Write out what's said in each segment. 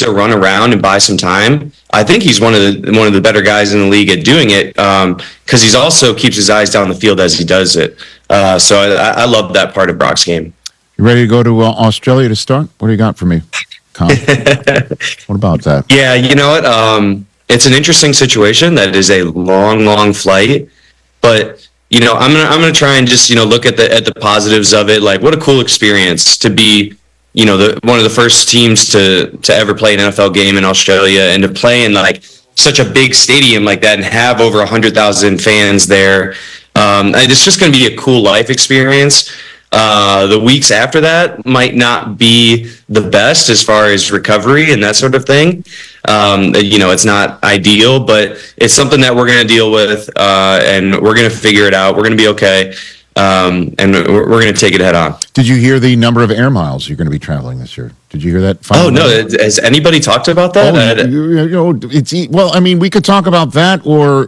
to run around and buy some time, I think he's one of the better guys in the league at doing it, because he's also keeps his eyes down the field as he does it. So I love that part of Brock's game. You ready to go to Australia to start? What do you got for me, Con? What about that? Yeah, you know what? It's an interesting situation. That is a long flight, but I'm gonna try and just look at the positives of it. Like, what a cool experience to be one of the first teams to ever play an NFL game in Australia, and to play in like such a big stadium like that and have over 100,000 fans there. And it's just going to be a cool life experience. The weeks after that might not be the best as far as recovery and that sort of thing. It's not ideal, but it's something that we're going to deal with, and we're going to figure it out. We're going to be okay. And we're going to take it head on. Did you hear the number of air miles you're going to be traveling this year? Did you hear that? No. Has anybody talked about that? Well, I mean, we could talk about that, or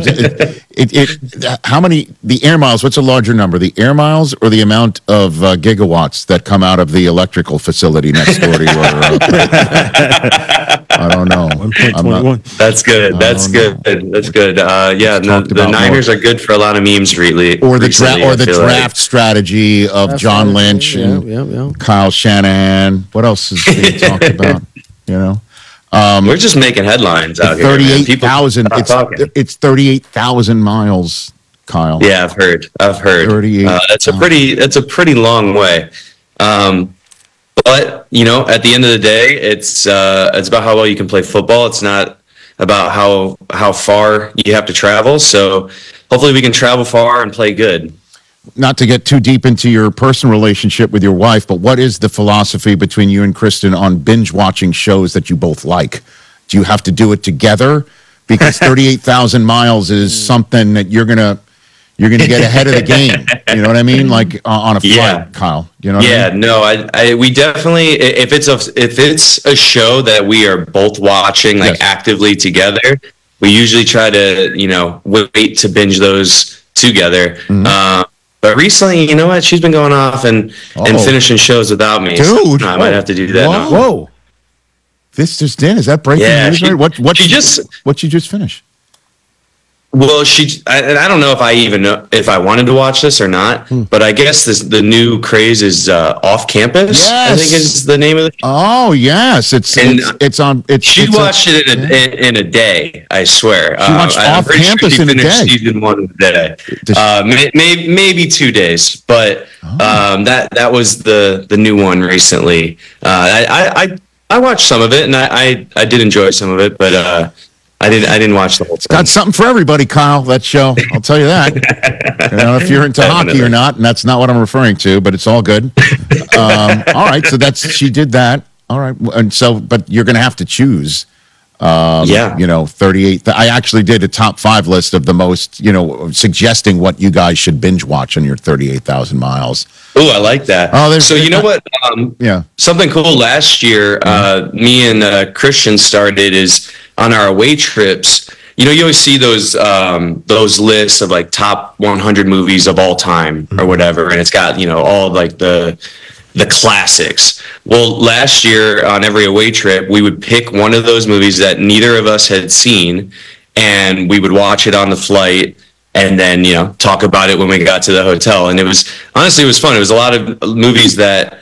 how many, the air miles, what's a larger number, the air miles or the amount of gigawatts that come out of the electrical facility next door to your I don't know. 1.21. That's good. That's good. The Niners are good for a lot of memes lately. Or the draft strategy of John Lynch and Kyle Shanahan. What else is being talked about? We're just making headlines out here. 38,000. It's 38,000 miles, Kyle. Yeah, I've heard. 38. That's a pretty long way. But at the end of the day, it's about how well you can play football. It's not about how far you have to travel. So hopefully we can travel far and play good. Not to get too deep into your personal relationship with your wife, but what is the philosophy between you and Kristen on binge watching shows that you both like? Do you have to do it together? Because 38,000 miles is something that you're gonna get ahead of the game. You know what I mean? Like on a flight, Kyle. You know what I mean? No, we definitely, if it's a show that we are both watching actively together, we usually try to wait to binge those together. Mm-hmm. But recently, you know what? She's been going off and finishing shows without me. Dude, so I might have to do that now. Whoa. This just in. Is that breaking news? What you just finished? Well, I don't know if I even know if I wanted to watch this or not, but I guess the new craze is Off Campus. Yes. I think is the name of the show. Oh yes, it's on. She watched it in a day. I swear. She watched Off Campus in a day. Season 1 in a day. Maybe 2 days, but that was the new one recently. I watched some of it, and I did enjoy some of it, but. I didn't watch the whole thing. Got something for everybody, Kyle, that show. I'll tell you that. If you're into hockey or not, and that's not what I'm referring to, but it's all good. All right, so she did that. All right, and so, but you're going to have to choose. 38. I actually did a top 5 list of the most, suggesting what you guys should binge watch on your 38,000 miles. Oh, I like that. So you know what? Something cool last year, me and Christian started is on our away trips. You always see those lists of like top 100 movies of all time or whatever, and it's got all like the classics. Well, last year on every away trip, we would pick one of those movies that neither of us had seen, and we would watch it on the flight, and then talk about it when we got to the hotel. And it was fun. It was a lot of movies that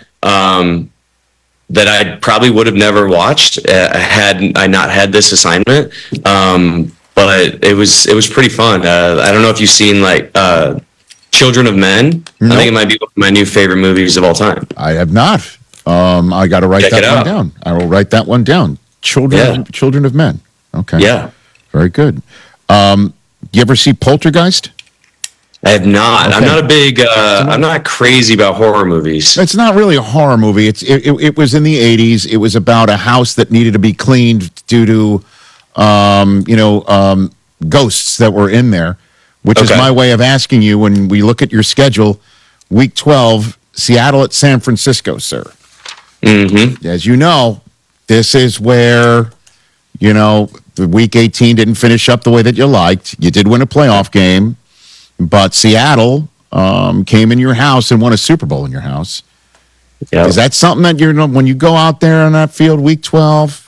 I probably would have never watched had I not had this assignment. But it was pretty fun. I don't know if you've seen like Children of Men. Nope. I think it might be one of my new favorite movies of all time. I have not. I got to write that one down. I will write that one down. Children of Men. Okay. Yeah. Very good. You ever see Poltergeist? I have not. Okay. I'm not a big. I'm not crazy about horror movies. It's not really a horror movie. It was in the 80s. It was about a house that needed to be cleaned due to, ghosts that were in there. Which is my way of asking you, when we look at your schedule, week 12, Seattle at San Francisco, sir. Mm-hmm. As you know, this is where, the week 18 didn't finish up the way that you liked. You did win a playoff game, but Seattle came in your house and won a Super Bowl in your house. Yep. Is that something that when you go out there on that field week 12,